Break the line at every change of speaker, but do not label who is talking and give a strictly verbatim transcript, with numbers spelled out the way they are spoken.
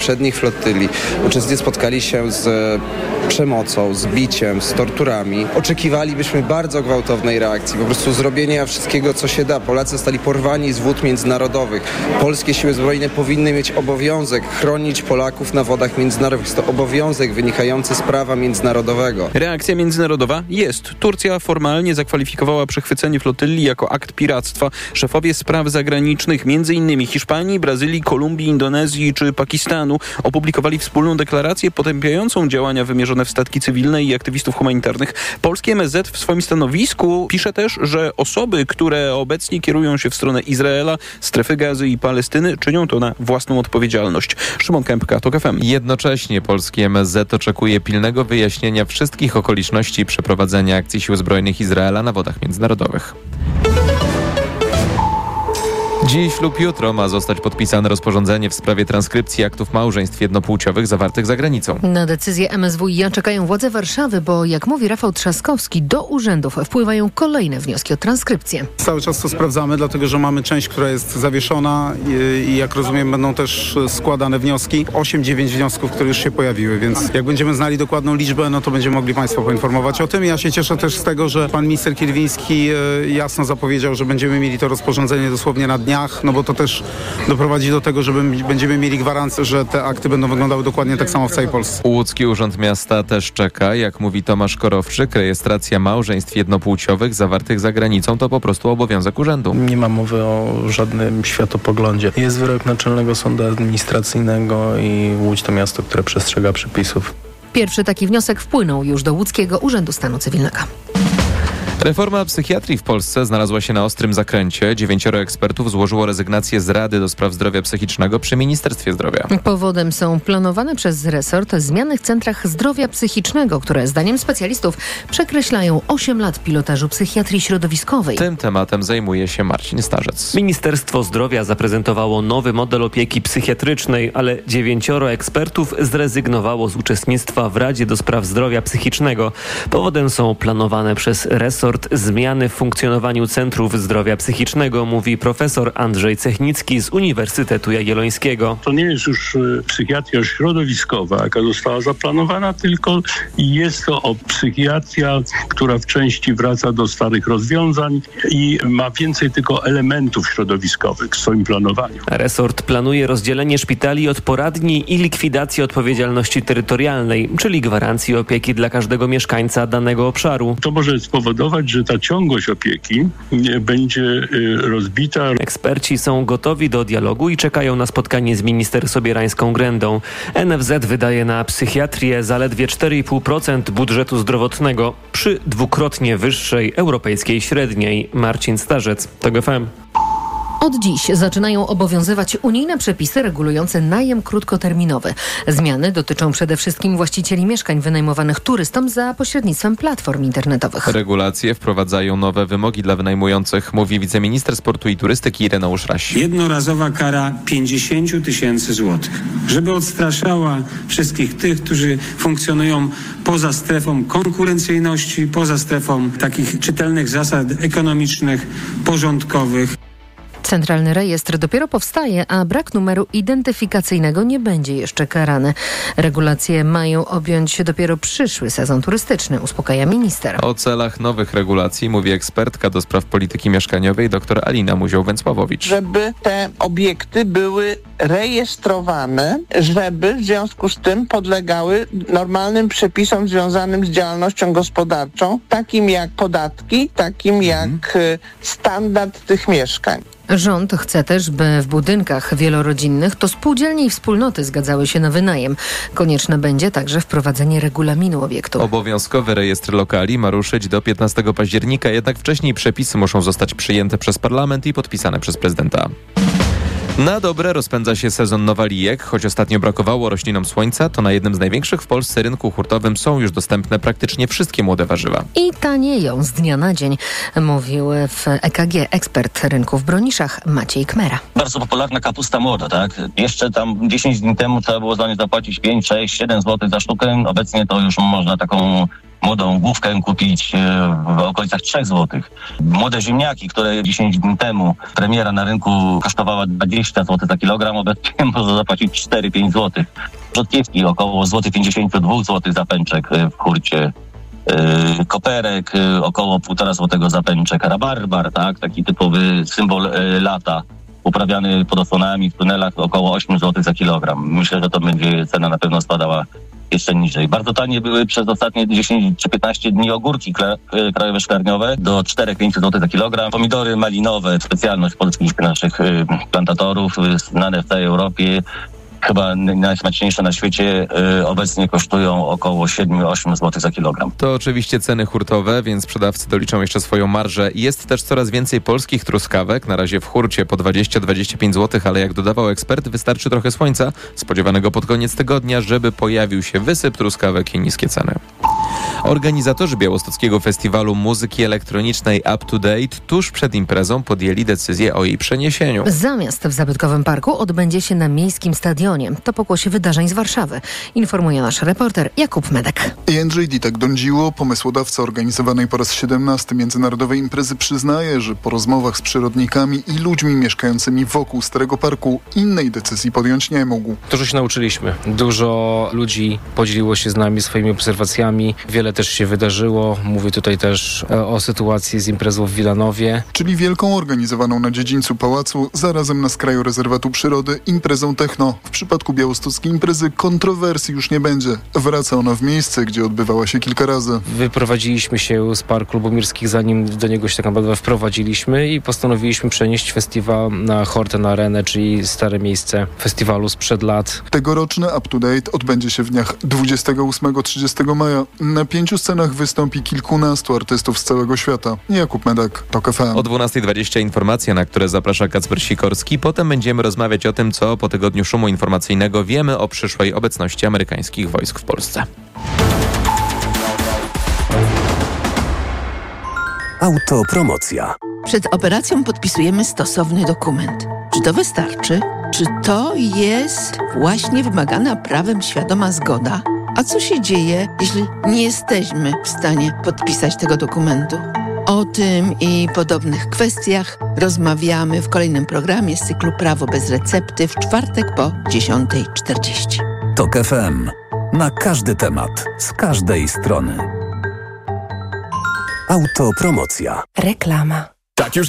przednich flotyli uczestnicy spotkali się z przemocą, z biciem, z torturami. Oczekiwalibyśmy bardzo gwałtownej reakcji, po prostu zrobienia wszystkiego, co się da. Polacy zostali porwani z wód międzynarodowych. Polskie siły zbrojne powinny mieć obowiązek chronić Polaków na wodach międzynarodowych. Jest to obowiązek wynikający z prawa międzynarodowego.
Reakcja międzynarodowa jest. Turcja formalnie zakwalifikowała przechwycenie flotyli jako akt piractwa. Szefowie spraw zagranicznych m.in. Hiszpanii, Brazylii, Kolumbii, Indonezji czy Pakistanu opublikowali wspólną deklarację potępiającą działania wymierzone w statki cywilne i aktywistów humanitarnych. Polskie M S Z w swoim stanowisku pisze też, że osoby, które obecnie kierują się w stronę Izraela, Strefy Gazy i Palestyny, czynią to na własną odpowiedzialność. Szymon Kępka, TOK F M.
Jednocześnie polski M S Z oczekuje pilnego wyjaśnienia wszystkich okoliczności przeprowadzenia akcji Sił Zbrojnych Izraela na wodach międzynarodowych. Dziś lub jutro ma zostać podpisane rozporządzenie w sprawie transkrypcji aktów małżeństw jednopłciowych zawartych za granicą.
Na decyzję M S W i A czekają władze Warszawy, bo jak mówi Rafał Trzaskowski, do urzędów wpływają kolejne wnioski o transkrypcję.
Cały czas to sprawdzamy, dlatego że mamy część, która jest zawieszona i, i jak rozumiem będą też składane wnioski. osiem dziewięć wniosków, które już się pojawiły, więc jak będziemy znali dokładną liczbę, no to będziemy mogli Państwa poinformować o tym. Ja się cieszę też z tego, że pan minister Kierwiński jasno zapowiedział, że będziemy mieli to rozporządzenie dosłownie na dniach, no bo to też doprowadzi do tego, że będziemy mieli gwarancję, że te akty będą wyglądały dokładnie tak samo w całej Polsce.
Łódzki Urząd Miasta też czeka. Jak mówi Tomasz Korowczyk, rejestracja małżeństw jednopłciowych zawartych za granicą to po prostu obowiązek urzędu.
Nie ma mowy o żadnym światopoglądzie. Jest wyrok Naczelnego Sądu Administracyjnego i Łódź to miasto, które przestrzega przepisów.
Pierwszy taki wniosek wpłynął już do Łódzkiego Urzędu Stanu Cywilnego.
Reforma psychiatrii w Polsce znalazła się na ostrym zakręcie. Dziewięcioro ekspertów złożyło rezygnację z Rady do Spraw Zdrowia Psychicznego przy Ministerstwie Zdrowia.
Powodem są planowane przez resort zmiany w centrach zdrowia psychicznego, które zdaniem specjalistów przekreślają osiem lat pilotażu psychiatrii środowiskowej.
Tym tematem zajmuje się Marcin Starzec.
Ministerstwo Zdrowia zaprezentowało nowy model opieki psychiatrycznej, ale dziewięcioro ekspertów zrezygnowało z uczestnictwa w Radzie do Spraw Zdrowia Psychicznego. Powodem są planowane przez resort zmiany w funkcjonowaniu Centrów Zdrowia Psychicznego, mówi profesor Andrzej Cechnicki z Uniwersytetu Jagiellońskiego.
To nie jest już psychiatria środowiskowa, jaka została zaplanowana, tylko jest to psychiatria, która w części wraca do starych rozwiązań i ma więcej tylko elementów środowiskowych w swoim planowaniu.
Resort planuje rozdzielenie szpitali od poradni i likwidację odpowiedzialności terytorialnej, czyli gwarancji opieki dla każdego mieszkańca danego obszaru.
To może spowodować, że ta ciągłość opieki będzie rozbita.
Eksperci są gotowi do dialogu i czekają na spotkanie z minister Sobierańską-Grędą. N F Z wydaje na psychiatrię zaledwie cztery i pół procent budżetu zdrowotnego przy dwukrotnie wyższej europejskiej średniej. Marcin Starzec, TOK F M.
Od dziś zaczynają obowiązywać unijne przepisy regulujące najem krótkoterminowy. Zmiany dotyczą przede wszystkim właścicieli mieszkań wynajmowanych turystom za pośrednictwem platform internetowych.
Regulacje wprowadzają nowe wymogi dla wynajmujących, mówi wiceminister sportu i turystyki Ireneusz Raś.
Jednorazowa kara pięćdziesiąt tysięcy złotych, żeby odstraszała wszystkich tych, którzy funkcjonują poza strefą konkurencyjności, poza strefą takich czytelnych zasad ekonomicznych, porządkowych.
Centralny rejestr dopiero powstaje, a brak numeru identyfikacyjnego nie będzie jeszcze karany. Regulacje mają objąć dopiero przyszły sezon turystyczny, uspokaja minister.
O celach nowych regulacji mówi ekspertka do spraw polityki mieszkaniowej dr Alina Muzioł-Węcławowicz.
Żeby te obiekty były rejestrowane, żeby w związku z tym podlegały normalnym przepisom związanym z działalnością gospodarczą, takim jak podatki, takim jak standard tych mieszkań.
Rząd chce też, by w budynkach wielorodzinnych to spółdzielnie i wspólnoty zgadzały się na wynajem. Konieczne będzie także wprowadzenie regulaminu obiektu.
Obowiązkowy rejestr lokali ma ruszyć do piętnastego października, jednak wcześniej przepisy muszą zostać przyjęte przez parlament i podpisane przez prezydenta. Na dobre rozpędza się sezon nowalijek. Choć ostatnio brakowało roślinom słońca, to na jednym z największych w Polsce rynku hurtowym są już dostępne praktycznie wszystkie młode warzywa.
I tanieją z dnia na dzień, mówił w E K G ekspert rynku w Broniszach Maciej Kmera.
Bardzo popularna kapusta młoda, tak? Jeszcze tam dziesięć dni temu trzeba było za nie zapłacić pięć, sześć, siedem złotych za sztukę. Obecnie to już można taką młodą główkę kupić w okolicach trzech złotych. Młode ziemniaki, które dziesięć dni temu premiera na rynku kosztowała dwadzieścia złotych za kilogram, obecnie można zapłacić cztery pięć złotych. Rzodkiewki około pięćdziesiąt dwa złote za pęczek w hurcie. Yy, koperek yy, około półtora złotego za pęczek. Rabarbar, tak, taki typowy symbol yy, lata, uprawiany pod osłonami w tunelach, około osiem złotych za kilogram. Myślę, że to będzie cena na pewno spadała jeszcze niżej. Bardzo tanie były przez ostatnie dziesięć czy piętnaście dni ogórki kla, yy, krajowe szklarniowe do cztery pięć złotych za kilogram. Pomidory malinowe, specjalność polskich naszych yy, plantatorów, yy, znane w całej Europie. Chyba najsmaczniejsze na świecie, yy, obecnie kosztują około siedem osiem złotych za kilogram.
To oczywiście ceny hurtowe, więc sprzedawcy doliczą jeszcze swoją marżę. Jest też coraz więcej polskich truskawek, na razie w hurcie po dwadzieścia do dwudziestu pięciu złotych, ale jak dodawał ekspert, wystarczy trochę słońca, spodziewanego pod koniec tygodnia, żeby pojawił się wysyp truskawek i niskie ceny. Organizatorzy białostockiego festiwalu muzyki elektronicznej Up to Date tuż przed imprezą podjęli decyzję o jej przeniesieniu.
Zamiast w zabytkowym parku odbędzie się na miejskim stadionie. To pokłosie wydarzeń z Warszawy, informuje nasz reporter Jakub Medek.
Jędrzej Ditak-Dondziło, pomysłodawca organizowanej po raz siedemnasty międzynarodowej imprezy, przyznaje, że po rozmowach z przyrodnikami i ludźmi mieszkającymi wokół Starego Parku innej decyzji podjąć nie mógł.
Dużo się nauczyliśmy. Dużo ludzi podzieliło się z nami swoimi obserwacjami. Wiele też się wydarzyło. Mówię tutaj też o sytuacji z imprezą w Wilanowie.
Czyli wielką organizowaną na dziedzińcu pałacu, zarazem na skraju rezerwatu przyrody, imprezą techno. W przypadku białostockiej imprezy kontrowersji już nie będzie. Wraca ona w miejsce, gdzie odbywała się kilka razy.
Wyprowadziliśmy się z Parku Lubomirskich, zanim do niego się tak naprawdę wprowadziliśmy i postanowiliśmy przenieść festiwal na Horten Arenę, czyli stare miejsce festiwalu sprzed lat.
Tegoroczny Up to Date odbędzie się w dniach dwudziestego ósmego do trzydziestego maja. Na pięciu scenach wystąpi kilkunastu artystów z całego świata. Jakub Medek, Tok F M.
O dwunasta dwadzieścia informacja, na które zaprasza Kacper Sikorski. Potem będziemy rozmawiać o tym, co po tygodniu szumu informacyjnego wiemy o przyszłej obecności amerykańskich wojsk w Polsce.
Autopromocja.
Przed operacją podpisujemy stosowny dokument. Czy to wystarczy? Czy to jest właśnie wymagana prawem świadoma zgoda? A co się dzieje, jeśli nie jesteśmy w stanie podpisać tego dokumentu? O tym i podobnych kwestiach rozmawiamy w kolejnym programie z cyklu Prawo bez recepty w czwartek po dziesiąta czterdzieści.
Tok F M. Na każdy temat, z każdej strony. Autopromocja.
Reklama.
Tak już